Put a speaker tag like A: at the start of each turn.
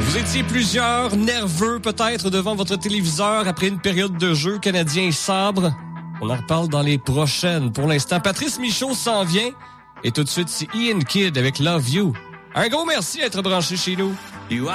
A: Vous étiez plusieurs nerveux peut-être devant votre téléviseur après une période de jeu canadien sabre. On en reparle dans les prochaines. Pour l'instant, Patrice Michaud s'en vient. Et tout de suite, c'est Ian Kidd avec Love You. Un gros merci d'être branché chez nous.